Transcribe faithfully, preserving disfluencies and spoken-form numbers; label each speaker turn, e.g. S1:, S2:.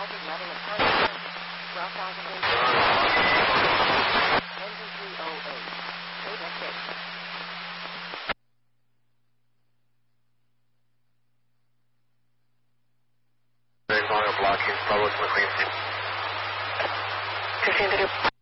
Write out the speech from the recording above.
S1: traffic level of contact. twelve thousand eight. Engine three oh eight. Data six.
S2: Blocking, Public McLean.
S1: fifteen